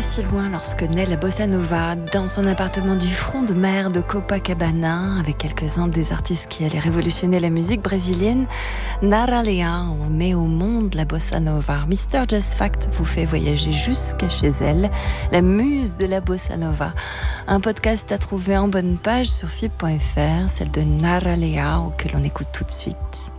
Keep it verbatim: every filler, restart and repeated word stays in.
si loin lorsque naît la bossa nova dans son appartement du front de mer de Copacabana avec quelques-uns des artistes qui allaient révolutionner la musique brésilienne. Nara Leão met au monde la bossa nova. Mister Jazz Fact vous fait voyager jusqu'à chez elle, la muse de la bossa nova. Un podcast à trouver en bonne page sur F I B point F R, celle de Nara Leão que l'on écoute tout de suite.